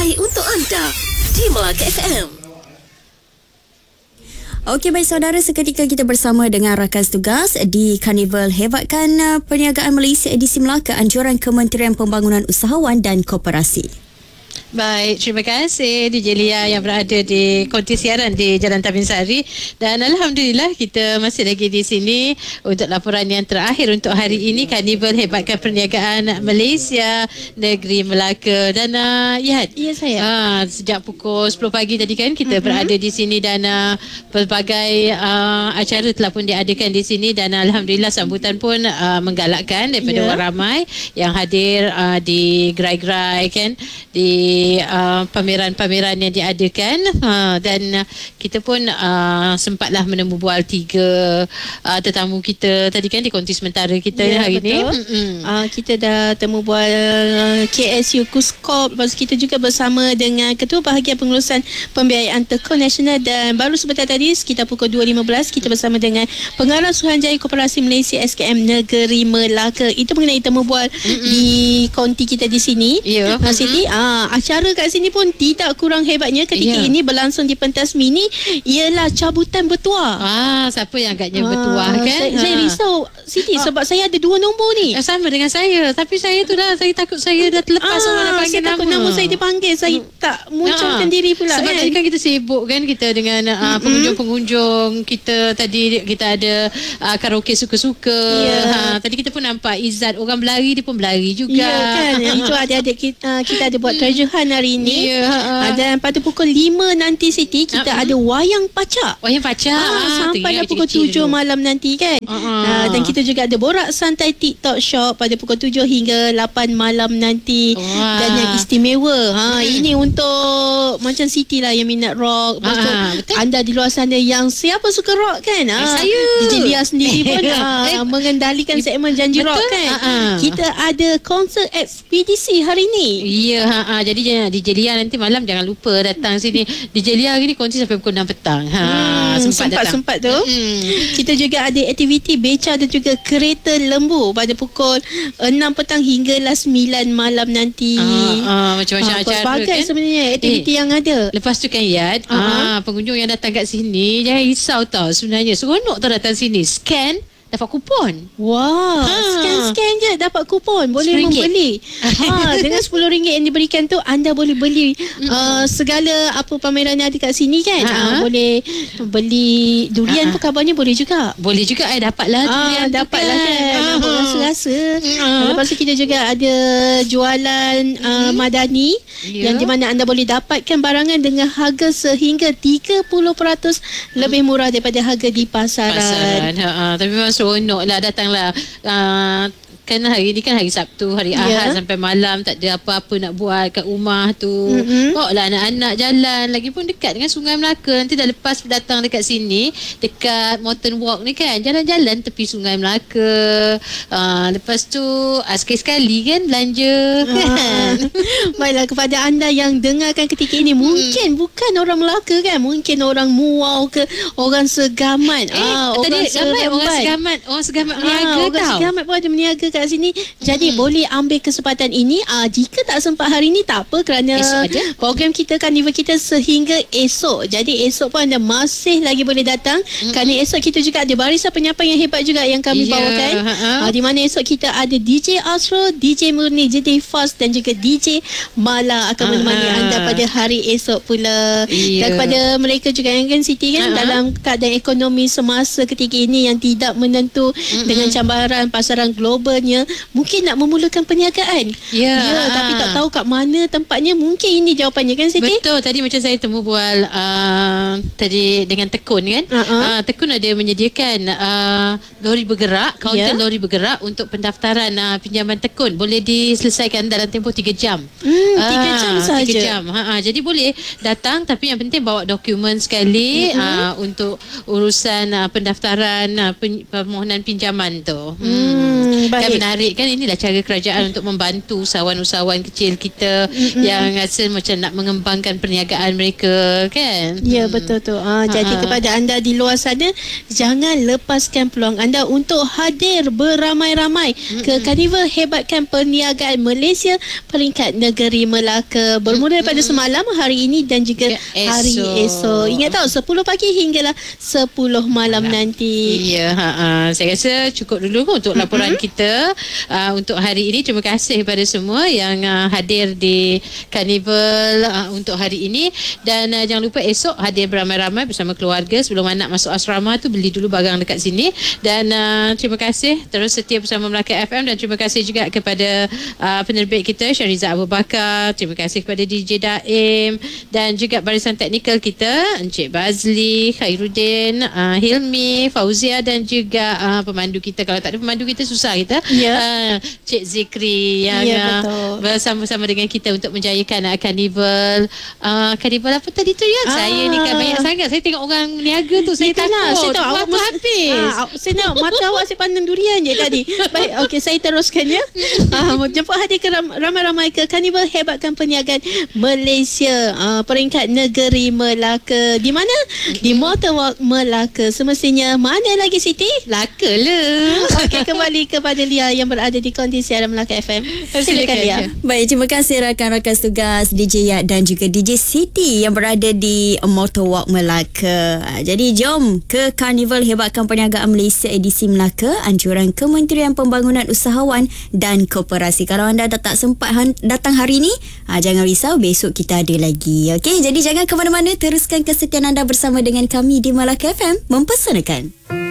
terbaik untuk anda di Melaka FM. Okey, baik saudara, seketika kita bersama dengan rakan tugas di Karnival Hebatkan Perniagaan Malaysia edisi Melaka, anjuran Kementerian Pembangunan Usahawan dan Koperasi. Baik, terima kasih DJ Lia yang berada di konti siaran di Jalan Tabin Sari. Dan Alhamdulillah kita masih lagi di sini untuk laporan yang terakhir untuk hari ini, Karnival Hebatkan Perniagaan Malaysia Negeri Melaka. Dan ya saya sejak pukul 10 pagi tadi kan kita berada di sini, dan pelbagai acara telah pun diadakan di sini, dan Alhamdulillah sambutan pun menggalakkan daripada orang ramai yang hadir di gerai-gerai kan, di pameran-pameran yang diadakan, dan kita pun sempatlah menemu bual 3 tetamu kita tadi kan di konti sementara kita hari ini. Kita dah temu bual KSU Kuskop. Lepas kita juga bersama dengan Ketua Bahagian Pengurusan Pembiayaan Tekun Nasional, dan baru sebentar tadi sekitar pukul 2.15 kita bersama dengan Pengarah Suruhanjaya Koperasi Malaysia SKM Negeri Melaka. Itu mengenai temu bual di konti kita di sini. Siti, acara kat sini pun tidak kurang hebatnya ketika ini berlangsung di pentas mini, ialah cabutan bertuah. Siapa yang agaknya bertuah kan? Saya risau Siti sebab saya ada 2 nombor ni. Sama dengan saya, tapi saya tu dah, saya takut saya dah terlepas orang nak panggil saya takut nama saya dipanggil, saya tak munculkan diri pula. Sebab tadi kan kita sibuk kan, kita dengan pengunjung-pengunjung kita. Tadi kita ada karaoke suka-suka. Tadi kita pun nampak Izzat, orang berlari, dia pun berlari juga. Kan? Itu adik-adik kita ada buat treasure hunt hari ini. Dan pada pukul 5 nanti Siti kita ada wayang pacak. Sampai pukul 7 malam nanti kan. Dan kita juga ada borak santai TikTok Shop pada pukul 7 hingga 8 malam nanti. Dan yang istimewa, ini untuk macam Siti lah yang minat rock. Betul. Anda di luar sana yang siapa suka rock kan, saya DJ Lia sendiri pun mengendalikan segmen Janji Rock kan. Kita ada konsert ekspedisi hari ni. Jadi DJ Lia nanti malam jangan lupa datang sini. DJ Lia hari ni kongsi sampai pukul 6 petang. Sempat tu. Kita juga ada aktiviti beca dan juga kereta lembu pada pukul 6 petang hinggalah 9 malam nanti. Macam-macam acara pelbagai kan sebenarnya aktiviti yang ada. Lepas tu kan Yad, pengunjung yang datang kat sini jangan risau tau. Sebenarnya seronok tau datang sini. Scan dapat kupon. Scan je dapat kupon. Boleh RM10. membeli. Dengan RM10 yang diberikan tu, anda boleh beli segala apa pameran yang ada kat sini kan. Boleh beli durian pun kabarnya boleh juga. Boleh juga dapatlah durian. Dapatlah kan. Rasa-rasa. Lepas tu kita juga ada jualan madani yang di mana anda boleh dapatkan barangan dengan harga sehingga 30% lebih murah daripada harga di pasaran. Tapi memang seronok lah, datanglah. Kan hari ni kan hari Sabtu, hari Ahad sampai malam tak ada apa-apa nak buat kat rumah tu. Bawa lah anak-anak jalan. Lagipun dekat dengan Sungai Melaka. Nanti dah lepas datang dekat sini, dekat Mountain Walk ni kan, jalan-jalan tepi Sungai Melaka. Lepas tu sekali-sekali kan belanja kan. Baiklah, kepada anda yang dengarkan ketika ini, mungkin bukan orang Melaka kan, mungkin orang Muau ke, orang Segamat. Tadi ramai orang Segamat meniaga orang tau. Segamat pun ada meniaga kat sini. Jadi boleh ambil kesempatan ini. Jika tak sempat hari ni tak apa, kerana program kita, Karnival kita sehingga esok. Jadi esok pun anda masih lagi boleh datang. Kerana esok kita juga ada barisan penyampai yang hebat juga yang kami bawakan. Di mana esok kita ada DJ Astro, DJ Murni, DJ Fast dan juga DJ Mala akan menemani anda pada hari esok pula. Dan kepada mereka juga yang kan Siti kan, dalam keadaan ekonomi semasa ketika ini yang tidak menentu, dengan cabaran pasaran globalnya, mungkin nak memulakan perniagaan. Tapi tak tahu kat mana tempatnya. Mungkin ini jawapannya kan Siti? Betul. Tadi macam saya temu bual tadi dengan Tekun kan. Tekun ada menyediakan lori bergerak, kaunter lori bergerak untuk pendaftaran pinjaman Tekun. Boleh diselesaikan dalam tempoh 3 jam. 3 jam sahaja. 3 jam. Jadi boleh datang, tapi yang penting bawa dokumen sekali untuk urusan pendaftaran permohonan pinjaman tu. Baik. menarik kan. Inilah cara kerajaan untuk membantu usahawan-usahawan kecil kita yang rasa macam nak mengembangkan perniagaan mereka kan. Ya, betul tu. Jadi kepada anda di luar sana, jangan lepaskan peluang anda untuk hadir beramai-ramai ke Karnival Hebatkan Perniagaan Malaysia peringkat negeri Melaka bermula daripada semalam, hari ini dan juga hari esok. Ingat tahu 10 pagi hinggalah 10 malam nanti. Ya, saya rasa cukup dulu untuk laporan kita untuk hari ini. Terima kasih kepada semua yang hadir di Karnival untuk hari ini, dan jangan lupa esok hadir beramai-ramai bersama keluarga. Sebelum anak masuk asrama tu, beli dulu barang dekat sini. Dan terima kasih terus setia bersama Melaka FM, dan terima kasih juga kepada penerbit kita Syariza Abu Bakar. Terima kasih kepada DJ Daim dan juga barisan teknikal kita Encik Bazli, Khairuddin, Hilmi, Fauzia, dan juga pemandu kita. Kalau tak ada pemandu kita susah kita. Cik Zikri yang bersama-sama dengan kita untuk menjayakan Karnival. Karnival apa tadi tu ya? Saya ni kan banyak sangat. Saya tengok orang niaga tu, saya takut waktu habis. Saya nak mata awak saya pandang durian je tadi. Baik, okey, saya teruskan ya. Jemput hadir ke ramai-ramai ke Karnival Hebatkan Perniagaan Malaysia peringkat negeri Melaka. Di mana? Di Motorwalk Melaka. Semestinya mana lagi Siti? Laka lah. Okey, kembali kepada Lia yang berada di konti siaran Melaka FM. Silakan Lia. Baik, terima kasih rakan-rakan tugas DJ Yat dan juga DJ Siti yang berada di Motorwalk Melaka. Jadi jom ke Karnival Hebatkan Perniagaan Malaysia edisi Melaka, anjuran Kementerian Pembangunan Usahawan dan Koperasi. Kalau anda dah tak sempat datang hari ini, jangan risau, besok kita ada lagi. Okey, jadi jangan ke mana-mana, teruskan kesetiaan anda bersama dengan kami di Melaka FM, mempersanakan.